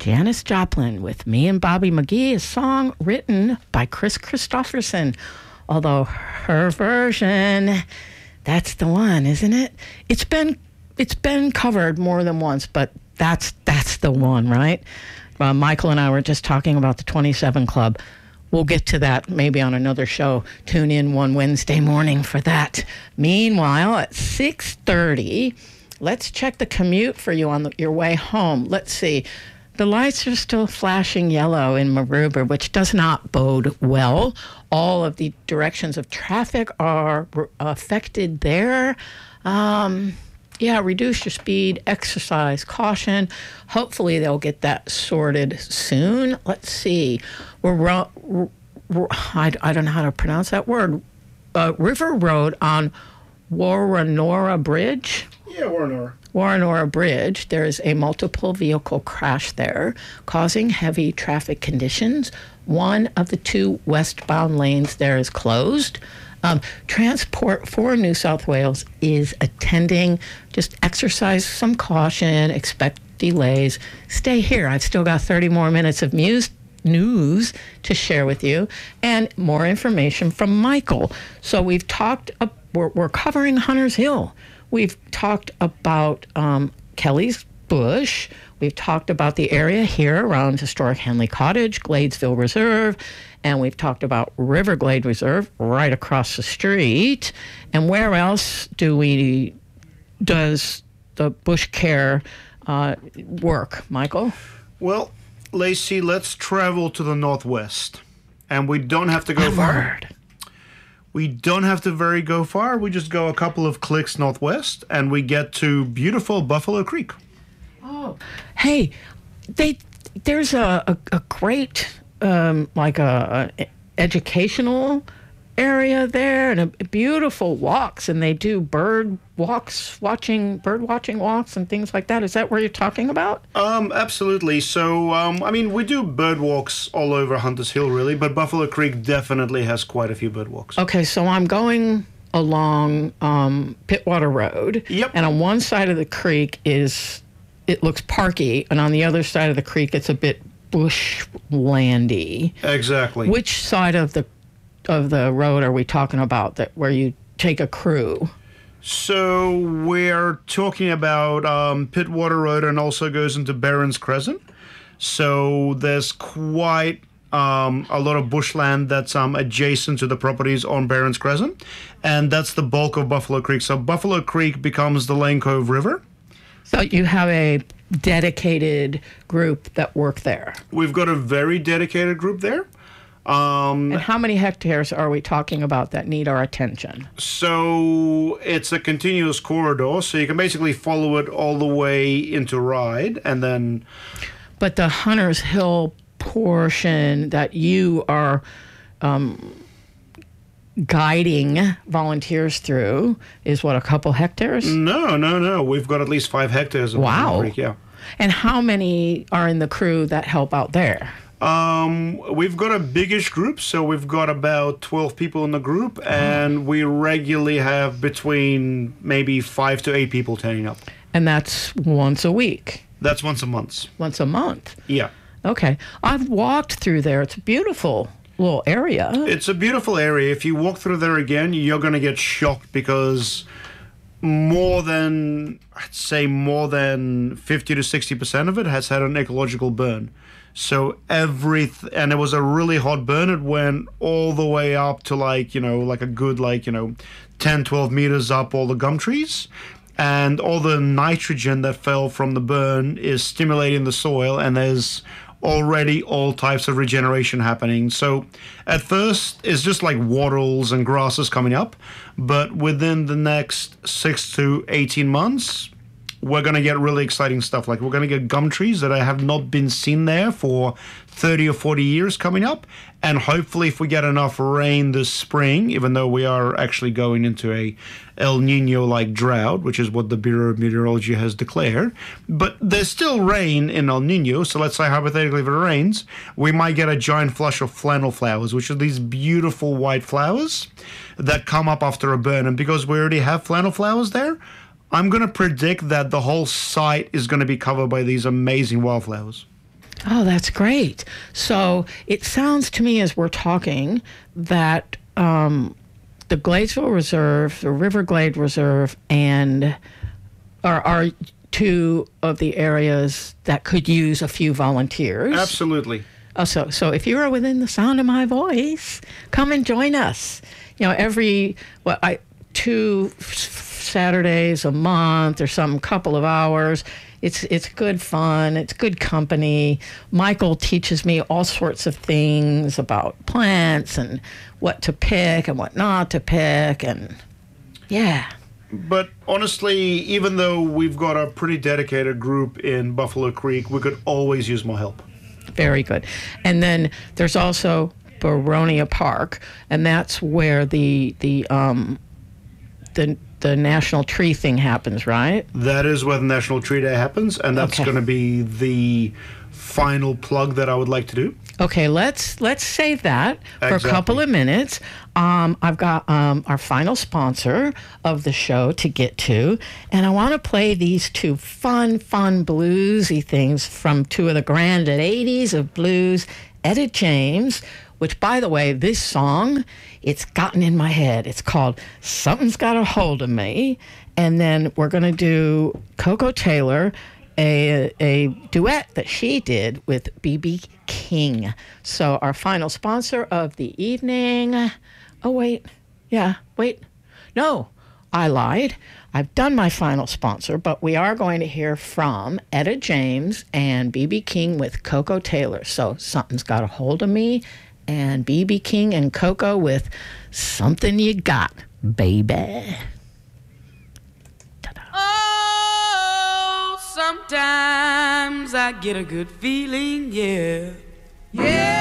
Janis Joplin with Me and Bobby McGee, a song written by Chris Christopherson. Although her version, that's the one, isn't it? It's been covered more than once, but that's the one, right? Michael and I were just talking about the 27 Club. We'll get to that maybe on another show. Tune in one Wednesday morning for that. Meanwhile, at 6:30, let's check the commute for you on your way home. Let's see. The lights are still flashing yellow in Maroubra, which does not bode well. All of the directions of traffic are affected there. Reduce your speed, exercise caution. Hopefully they'll get that sorted soon. Let's see. I don't know how to pronounce that word. River Road on Warrenora Bridge. Yeah, Warrenora Bridge. There is a multiple vehicle crash there, causing heavy traffic conditions. One of the two westbound lanes there is closed. Transport for New South Wales is attending. Just exercise some caution, expect delays. Stay here. I've still got 30 more minutes of news to share with you and more information from Michael. So we've talked, we're covering Hunters Hill. We've talked about Kelly's Bush. We've talked about the area here around historic Henley Cottage, Gladesville Reserve, and we've talked about Riverglade Reserve right across the street. And where else does the Bush Care work, Michael? Well, Lacey, let's travel to the northwest. And we don't have to go far. We don't have to go far. We just go a couple of clicks northwest, and we get to beautiful Buffalo Creek. Oh, hey, there's a great educational area there, and beautiful walks, and they do bird watching walks and things like that. Is that where you're talking about? Absolutely. So, we do bird walks all over Hunters Hill, really, but Buffalo Creek definitely has quite a few bird walks. Okay, so I'm going along Pittwater Road. Yep. And on one side of the creek it looks parky, and on the other side of the creek it's a bit bushlandy. Exactly. Which side of the road are we talking about, that where you take a crew? So we're talking about Pittwater Road, and also goes into Barron's Crescent. So there's quite a lot of bushland that's adjacent to the properties on Barron's Crescent, and that's the bulk of Buffalo Creek. So Buffalo Creek becomes the Lane Cove River. So you have a dedicated group that work there. We've got a very dedicated group there. And how many hectares are we talking about that need our attention? So it's a continuous corridor, so you can basically follow it all the way into Ryde, and then... But the Hunters Hill portion that you are guiding volunteers through is what, a couple hectares? No. We've got at least 5 hectares of Wow. Creek, yeah. And how many are in the crew that help out there? We've got a biggish group, so we've got about 12 people in the group, and we regularly have between maybe 5 to 8 people turning up. And that's once a week? That's once a month. Once a month? Yeah. Okay. I've walked through there. It's a beautiful little area. It's a beautiful area. If you walk through there again, you're going to get shocked, because more than 50 to 60% of it has had an ecological burn. So and it was a really hot burn. It went all the way up to a good 10, 12 meters up, all the gum trees. And all the nitrogen that fell from the burn is stimulating the soil, and there's already all types of regeneration happening. So at first it's just like wattles and grasses coming up, but within the next 6 to 18 months, we're going to get really exciting stuff. Like, we're going to get gum trees that have not been seen there for 30 or 40 years coming up. And hopefully, if we get enough rain this spring, even though we are actually going into a El Nino-like drought, which is what the Bureau of Meteorology has declared, but there's still rain in El Nino. So let's say hypothetically, if it rains, we might get a giant flush of flannel flowers, which are these beautiful white flowers that come up after a burn. And because we already have flannel flowers there, I'm going to predict that the whole site is going to be covered by these amazing wildflowers. Oh, that's great. So it sounds to me as we're talking that the Gladesville Reserve, the River Glade Reserve, and are two of the areas that could use a few volunteers. Absolutely. Oh, so if you are within the sound of my voice, come and join us. You know, every 2 Saturdays a month or some couple of hours. It's good fun. It's good company. Michael teaches me all sorts of things about plants and what to pick and what not to pick, and yeah. But honestly, even though we've got a pretty dedicated group in Buffalo Creek, we could always use more help. Very good. And then there's also Baronia Park, and that's where the National Tree thing happens, right? That is where the National Tree Day happens, and that's Okay. going to be the final plug that I would like to do. Okay, let's save that for Exactly. a couple of minutes. I've got our final sponsor of the show to get to, and I want to play these two fun bluesy things from two of the grand 80s of blues, Etta James, which, by the way, this song, it's gotten in my head. It's called Something's Got a Hold of Me. And then we're going to do Coco Taylor, a duet that she did with B.B. King. So our final sponsor of the evening. Oh, wait. Yeah, wait. No, I lied. I've done my final sponsor, but we are going to hear from Etta James and B.B. King with Coco Taylor. So Something's Got a Hold of Me, and B.B. King and Coco with Something You Got, Baby. Oh, sometimes I get a good feeling, yeah.